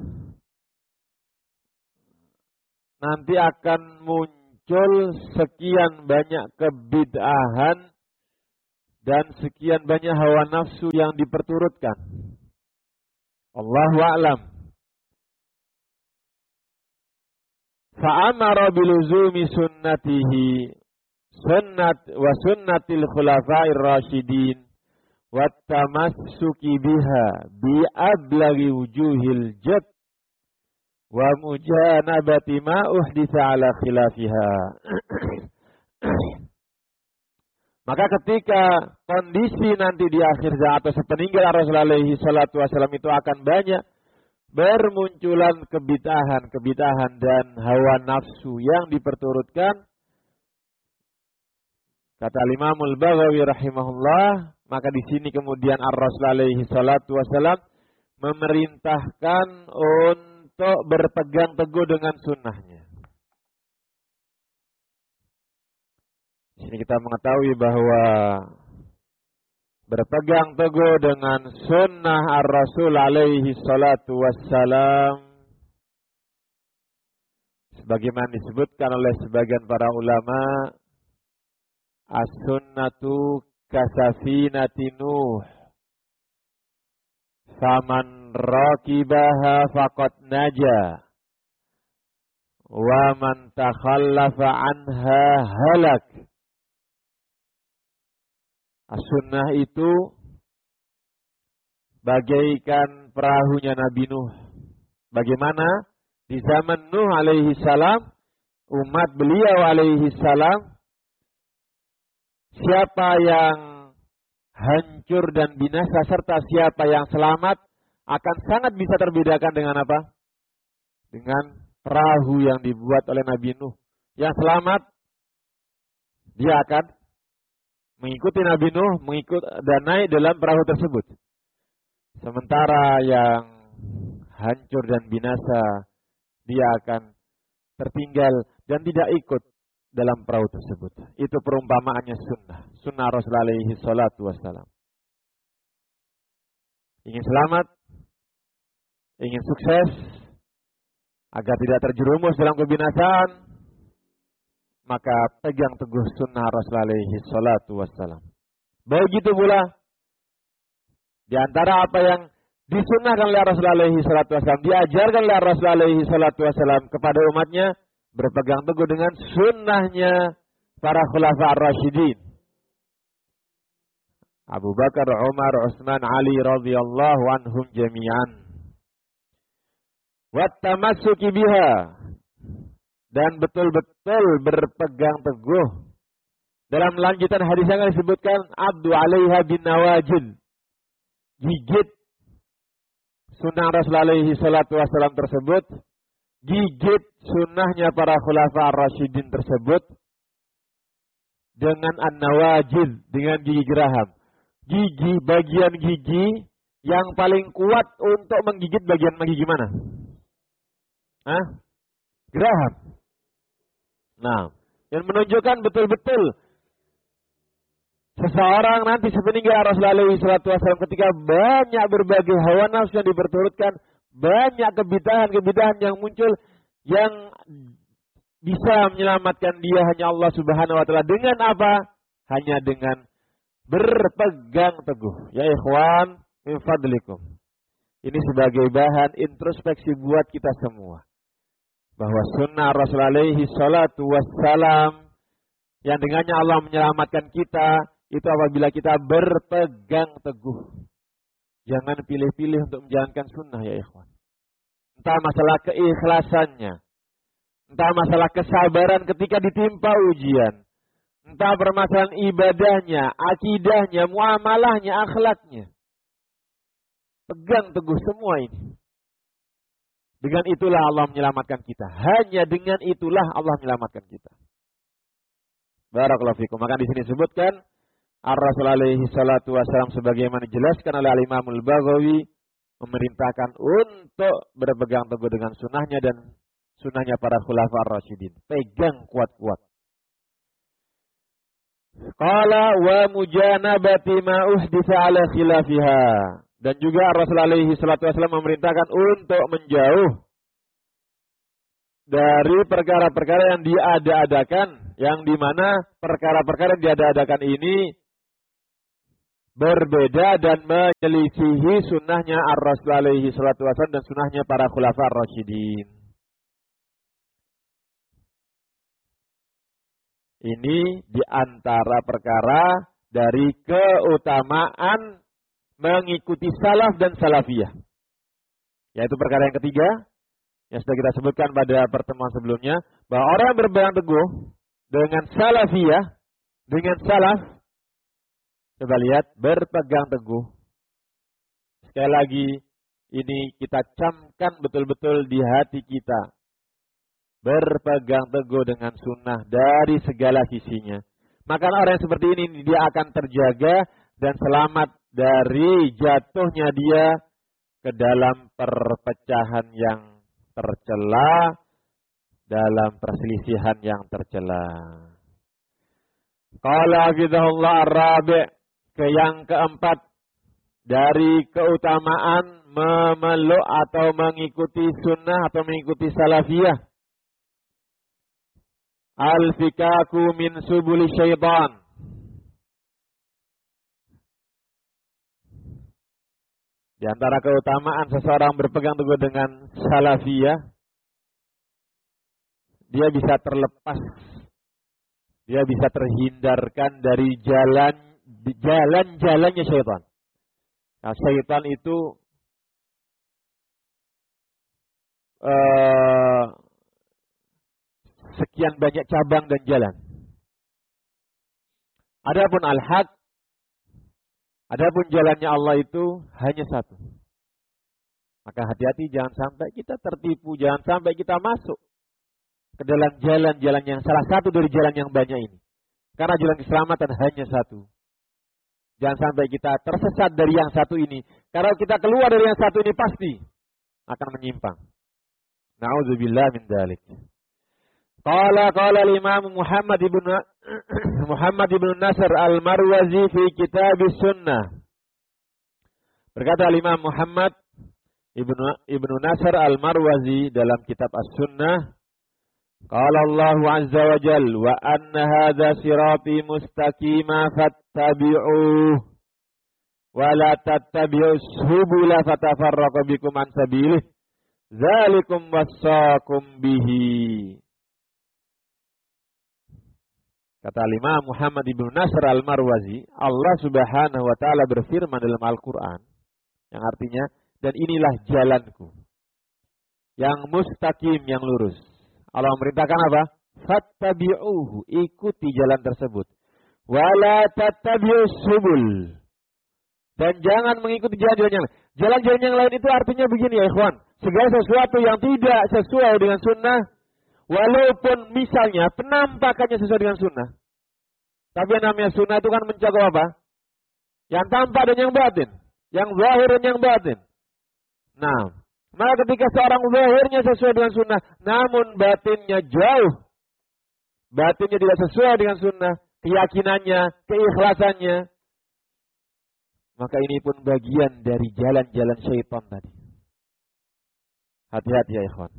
nanti akan muncul sekian banyak kebid'ahan dan sekian banyak hawa nafsu yang diperturutkan. Allahu a'lam. Fa'amara biluzumi sunnatihi sunnat wa sunnatil khulafa'ir rasyidin wattamassuki biha bi ablaghi wujuhil jad wa mujanabati ma uhditha ala khilafiha. Maka ketika kondisi nanti di akhir zaman atau sepeninggal Rasulullah alaihi salatu wasallam itu akan banyak bermunculan kebid'ahan-kebid'ahan dan hawa nafsu yang diperturutkan, kata Imam Al-Baghawi rahimahullah, maka di sini kemudian Ar-Rasul alaihi salatu wasallam memerintahkan untuk berpegang teguh dengan sunnahnya. Di sini kita mengetahui bahwa berpegang teguh dengan sunnah Ar-Rasul alaihi salatu wassalam, sebagaimana disebutkan oleh sebagian para ulama, as-sunnatu kasafinati Nuh, faman rakibaha faqad naja, wa man takhallafa anha halak. As-sunnah itu bagaikan perahunya Nabi Nuh. Bagaimana di zaman Nuh alaihi salam, umat beliau alaihi salam, siapa yang hancur dan binasa serta siapa yang selamat akan sangat bisa terbedakan dengan apa? Dengan perahu yang dibuat oleh Nabi Nuh. Yang selamat, dia akan mengikuti Nabi Nuh, mengikut dan naik dalam perahu tersebut. Sementara yang hancur dan binasa, dia akan tertinggal dan tidak ikut dalam perahu tersebut. Itu perumpamaannya sunnah. Sunnah Rasulullah alaihi salatu wassalam. Ingin selamat, ingin sukses, agar tidak terjerumus dalam kebinasaan, maka pegang teguh sunnah Rasulullah alaihi salatu wassalam. Begitu pula di antara apa yang disunnahkan oleh Rasulullah alaihi salatu wassalam, diajarkan oleh Rasulullah alaihi salatu wassalam kepada umatnya, berpegang teguh dengan sunnahnya para khulafa ar-rasyidin. Abu Bakar, Umar, Utsman, Ali radhiyallahu anhum jami'an. Wattamassuki biha, dan betul-betul berpegang teguh. Dalam lanjutan hadis yang disebutkan, abdu alaiha bin nawajid, gigit sunnah Rasulullah alaihi salatu wassalam tersebut, gigit sunnahnya para khulafa ar-rasyidin tersebut dengan an-nawajid, dengan gigi geraham. Gigi, bagian gigi yang paling kuat untuk menggigit bagian gigi mana? Hah? Geraham. Nah, yang menunjukkan betul-betul seseorang nanti sepeninggal Rasulullah alaihi salatu wassalam, ketika banyak berbagai hawa nafsu yang diperturutkan, banyak kebid'ahan-kebid'ahan yang muncul, yang bisa menyelamatkan dia hanya Allah Subhanahu wa taala. Dengan apa? Hanya dengan berpegang teguh. Ya ikhwan, min fadlikum. Ini sebagai bahan introspeksi buat kita semua, bahwa sunnah Rasulullah alaihi salatu wassalam yang dengannya Allah menyelamatkan kita, itu apabila kita berpegang teguh. Jangan pilih-pilih untuk menjalankan sunnah ya ikhwan. Entah masalah keikhlasannya, entah masalah kesabaran ketika ditimpa ujian, entah permasalahan ibadahnya, akidahnya, muamalahnya, akhlaknya. Pegang teguh semua ini. Dengan itulah Allah menyelamatkan kita. Hanya dengan itulah Allah menyelamatkan kita. Barakallahu fikum. Maka di sini disebutkan Ar-Rasul alaihi salatu wassalam sebagaimana dijelaskan oleh Al-Imam Al-Baghawi, memerintahkan untuk berpegang teguh dengan sunnahnya dan sunnahnya para khulafa ar-rasyidin. Pegang kuat-kuat. Qala wa mujanabati ma uhditha ala khilafiha. Dan juga Rasulullah alaihi salatu wasallam memerintahkan untuk menjauh dari perkara-perkara yang diada-adakan, yang dimana perkara-perkara yang diada-adakan ini berbeda dan menyelisihi sunnahnya Ar-Rasul alaihi salatu wasallam dan sunnahnya para khulafa ar-rasyidin. Ini diantara perkara dari keutamaan mengikuti salaf dan salafiyah. Yaitu perkara yang ketiga, yang sudah kita sebutkan pada pertemuan sebelumnya, bahwa orang yang berpegang teguh dengan salafiyah, dengan salaf, coba lihat, berpegang teguh. Sekali lagi, ini kita camkan betul-betul di hati kita. Berpegang teguh dengan sunnah dari segala sisinya. Maka orang yang seperti ini, dia akan terjaga dan selamat dari jatuhnya dia ke dalam perpecahan yang tercela, dalam perselisihan yang tercela. Qala hafizahullah ar-rabi', ke yang keempat dari keutamaan memeluk atau mengikuti sunnah atau mengikuti salafiyah. Al-fikaku min subuli syaitan. Di antara keutamaan seseorang berpegang teguh dengan salafiyah, dia bisa terlepas, dia bisa terhindarkan dari jalan jalan-jalannya syaitan. Nah, syaitan itu uh, sekian banyak cabang dan jalan. Adapun al-haq, adapun jalannya Allah itu hanya satu. Maka hati-hati, jangan sampai kita tertipu, jangan sampai kita masuk ke dalam jalan-jalan yang salah satu dari jalan yang banyak ini. Karena jalan keselamatan hanya satu. Jangan sampai kita tersesat dari yang satu ini. Karena kita keluar dari yang satu ini pasti akan menyimpang. Na'udzubillah min dzalik. Qala qala al-Imam Muhammad ibn Muhammad ibn Nasr al-Marwazi fi kitab sunnah. Berkata al-Imam Muhammad ibn ibn Nasr al-Marwazi dalam kitab As-Sunnah, qala Allah azza wa jalla wa anna hadza sirati mustaqima fattabi'uhu wa la tattabi'us subula fatafarraqu bikum an sabilihi dzalikum wassaqum bihi. Kata Imam Muhammad ibn Nasr al-Marwazi, Allah subhanahu wa ta'ala berfirman dalam Al-Quran, yang artinya, dan inilah jalanku, yang mustaqim, yang lurus. Allah memerintahkan apa? Fattabi'uhu, ikuti jalan tersebut. Wala tattabi'us subul, dan jangan mengikuti jalan-jalan yang lain. Jalan-jalan yang lain itu artinya begini ya ikhwan, segala sesuatu yang tidak sesuai dengan sunnah, walaupun misalnya penampakannya sesuai dengan sunnah, tapi yang namanya sunnah itu kan mencakup apa? Yang tampak dan yang batin, yang zahir dan yang batin. Nah, maka ketika seorang zahirnya sesuai dengan sunnah, namun batinnya jauh, batinnya tidak sesuai dengan sunnah, keyakinannya, keikhlasannya, maka ini pun bagian dari jalan-jalan syaitan tadi. Hati-hati ya ikhwan.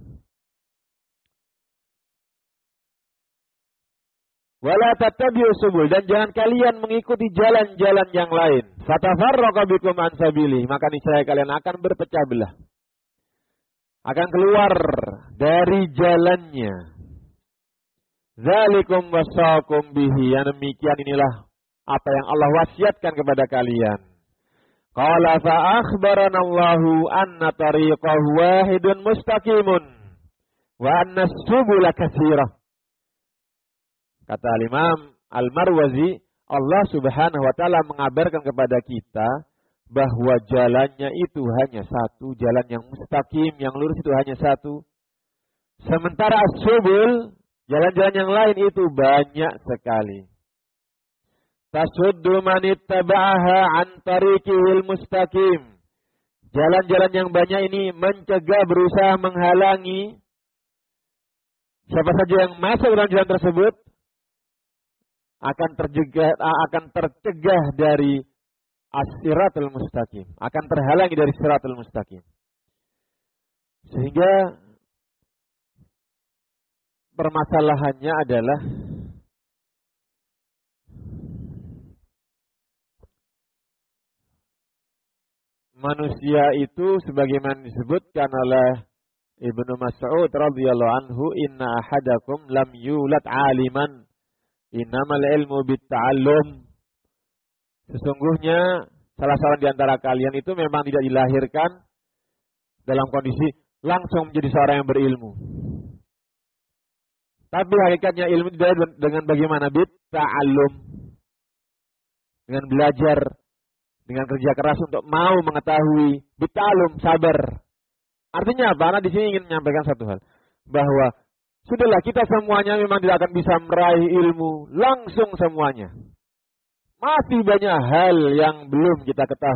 Wala tattabi'us subul, dan jangan kalian mengikuti jalan-jalan yang lain. Fatafarraqa bikum an sabili, maka niscaya kalian akan berpecah belah. Akan keluar dari jalannya. Dzalikum wasaqum bihi, yang demikian inilah apa yang Allah wasiatkan kepada kalian. Qala fa akhbarana Allahu anna tariqahu wahidun mustaqimun wa anna as-subula katsirah. Kata Imam Al-Marwazi, Allah subhanahu wa ta'ala mengabarkan kepada kita bahwa jalannya itu hanya satu, jalan yang mustaqim, yang lurus itu hanya satu. Sementara as-subul, jalan-jalan yang lain itu banyak sekali. Tasuddu man ittaba'aha an tariqihil mustaqim. Jalan-jalan yang banyak ini mencegah, berusaha menghalangi siapa saja yang masuk dalam jalan tersebut akan tercegah akan tercegah dari as-siratul mustaqim, akan terhalangi dari siratul mustaqim. Sehingga permasalahannya adalah manusia itu sebagaimana disebutkan oleh Ibnu Mas'ud radhiyallahu anhu, inna ahadakum lam yulad aliman, innamal ilmu bitta'allum. Sesungguhnya salah seorang di antara kalian itu memang tidak dilahirkan dalam kondisi langsung menjadi seorang yang berilmu. Tapi hakikatnya ilmu itu dengan bagaimana? Bitta'allum. Dengan belajar, dengan kerja keras untuk mau mengetahui. Bitta'allum, sabar. Artinya apa? Karena di sini ingin menyampaikan satu hal, bahwa sudahlah kita semuanya memang tidak akan bisa meraih ilmu langsung semuanya. Masih banyak hal yang belum kita ketahui.